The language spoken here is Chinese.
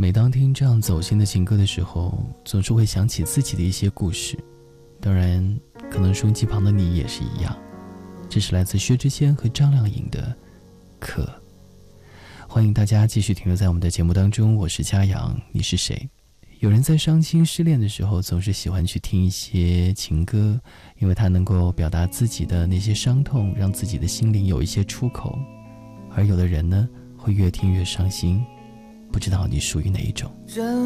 每当听这样走心的情歌的时候，总是会想起自己的一些故事。当然，可能收音机旁的你也是一样。这是来自薛之谦和张靓颖的《可》。欢迎大家继续停留在我们的节目当中，我是嘉阳，你是谁？有人在伤心失恋的时候，总是喜欢去听一些情歌，因为它能够表达自己的那些伤痛，让自己的心灵有一些出口。而有的人呢，会越听越伤心，不知道你属于哪一种。